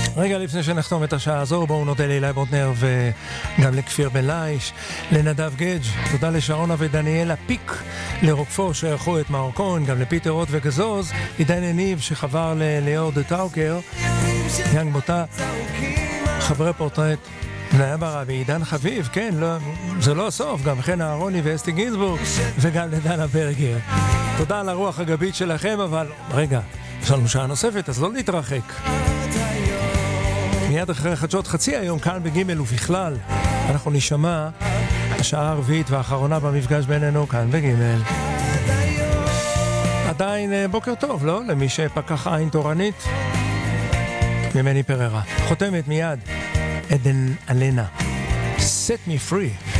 רגע לפני שנחתום את השעה הזו, בואו נודה לאלי בוטנר וגם לכפיר בן לייש, לנדב גדג', תודה לשרונה ודניאלה פיק, לרוקפו שערכו את מאורקון, גם לפיטר רוט וגזוז, עידן הניב שחבר לליאור דה טאוקר, יאנג בוטה, חברי פורטרט, בניה ברא ועידן חביב, כן, לא, זה לא הסוף, גם חן אהרוני ואסתי גינזבורג, וגם לדנה ברגר. תודה על הרוח הגבית שלכם, אבל רגע, יש לנו שעה נוספת, אז לא נתרחק. מיד אחרי חדשות חצי היום, כאן בגימל ובכלל, אנחנו נשמע השעה הרביעית והאחרונה במפגש בינינו, כאן בגימל. עדיין בוקר טוב, לא? למי שפקח עין תורנית. ממני פררה. חותמת מיד. עדן אלנה. Set me free.